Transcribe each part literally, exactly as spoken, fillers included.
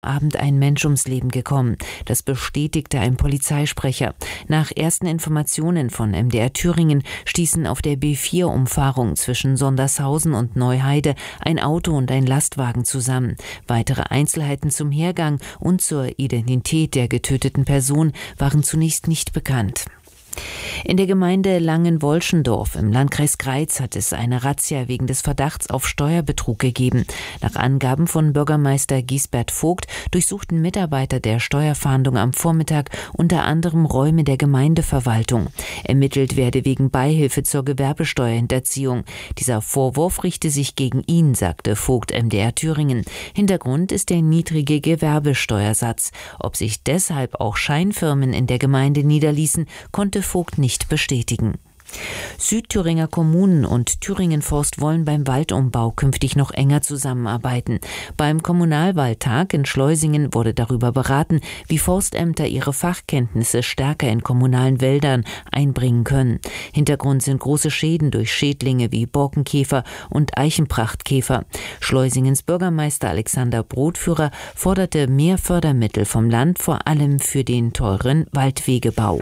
Abend ein Mensch ums Leben gekommen. Das bestätigte ein Polizeisprecher. Nach ersten Informationen von M D R Thüringen stießen auf der B vier Umfahrung zwischen Sondershausen und Neuheide ein Auto und ein Lastwagen zusammen. Weitere Einzelheiten zum Hergang und zur Identität der getöteten Person waren zunächst nicht bekannt. In der Gemeinde Langenwolschendorf im Landkreis Greiz hat es eine Razzia wegen des Verdachts auf Steuerbetrug gegeben. Nach Angaben von Bürgermeister Giesbert Vogt durchsuchten Mitarbeiter der Steuerfahndung am Vormittag unter anderem Räume der Gemeindeverwaltung. Ermittelt werde wegen Beihilfe zur Gewerbesteuerhinterziehung. Dieser Vorwurf richte sich gegen ihn, sagte Vogt M D R Thüringen. Hintergrund ist der niedrige Gewerbesteuersatz. Ob sich deshalb auch Scheinfirmen in der Gemeinde niederließen, konnte Vogt nicht bestätigen. Südthüringer Kommunen und Thüringen Forst wollen beim Waldumbau künftig noch enger zusammenarbeiten. Beim Kommunalwaldtag in Schleusingen wurde darüber beraten, wie Forstämter ihre Fachkenntnisse stärker in kommunalen Wäldern einbringen können. Hintergrund sind große Schäden durch Schädlinge wie Borkenkäfer und Eichenprachtkäfer. Schleusingens Bürgermeister Alexander Brotführer forderte mehr Fördermittel vom Land, vor allem für den teuren Waldwegebau.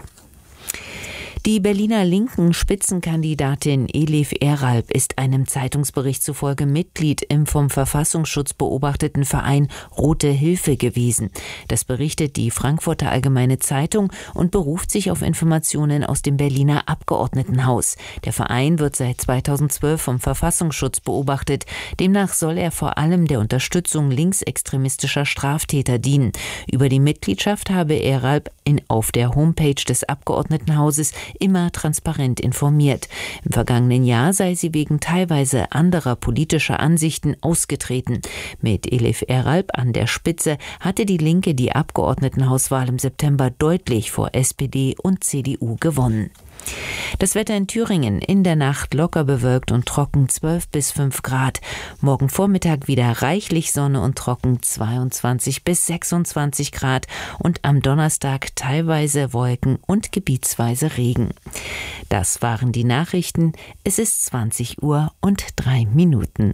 Die Berliner linken Spitzenkandidatin Elif Eralp ist einem Zeitungsbericht zufolge Mitglied im vom Verfassungsschutz beobachteten Verein Rote Hilfe gewesen. Das berichtet die Frankfurter Allgemeine Zeitung und beruft sich auf Informationen aus dem Berliner Abgeordnetenhaus. Der Verein wird seit zweitausendzwölf vom Verfassungsschutz beobachtet. Demnach soll er vor allem der Unterstützung linksextremistischer Straftäter dienen. Über die Mitgliedschaft habe Eralp in, auf der Homepage des Abgeordnetenhauses immer transparent informiert. Im vergangenen Jahr sei sie wegen teilweise anderer politischer Ansichten ausgetreten. Mit Elif Eralp an der Spitze hatte die Linke die Abgeordnetenhauswahl im September deutlich vor S P D und C D U gewonnen. Das Wetter in Thüringen: in der Nacht locker bewölkt und trocken zwölf bis fünf Grad. Morgen Vormittag wieder reichlich Sonne und trocken zweiundzwanzig bis sechsundzwanzig Grad und am Donnerstag teilweise Wolken und gebietsweise Regen. Das waren die Nachrichten. Es ist zwanzig Uhr und drei Minuten.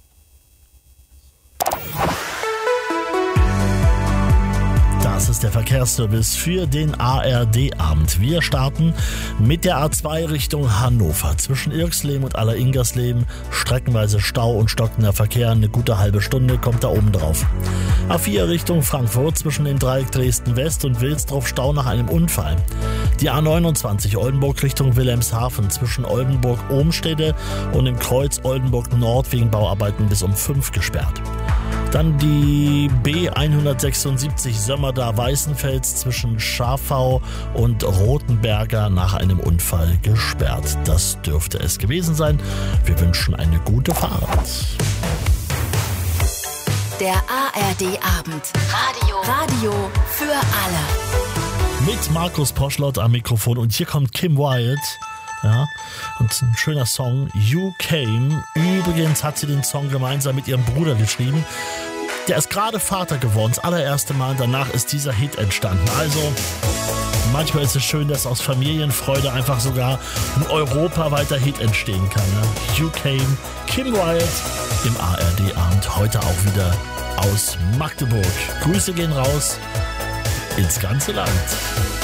Das ist der Verkehrsservice für den A R D-Abend. Wir starten mit der A zwei Richtung Hannover. Zwischen Irxleben und Aller-Ingersleben streckenweise Stau und stockender Verkehr. Eine gute halbe Stunde kommt da oben drauf. A vier Richtung Frankfurt zwischen dem Dreieck Dresden-West und Wilsdorf Stau nach einem Unfall. Die A neunundzwanzig Oldenburg Richtung Wilhelmshaven zwischen Oldenburg-Ohmstede und dem Kreuz Oldenburg-Nord wegen Bauarbeiten bis um fünf gesperrt. Dann die B hundertsechsundsiebzig Sömmerda-Weißenfels zwischen Schafau und Rothenberger nach einem Unfall gesperrt. Das dürfte es gewesen sein. Wir wünschen eine gute Fahrt. Der A R D-Abend. Radio. Radio für alle. Mit Markus Poschlott am Mikrofon und hier kommt Kim Wilde. Ja, und ein schöner Song, You Came. Übrigens hat sie den Song gemeinsam mit ihrem Bruder geschrieben. Der ist gerade Vater geworden, das allererste Mal. Danach ist dieser Hit entstanden. Also, manchmal ist es schön, dass aus Familienfreude einfach sogar ein europaweiter Hit entstehen kann. Ne? You Came, Kim Wilde im A R D-Abend. Heute auch wieder aus Magdeburg. Grüße gehen raus ins ganze Land.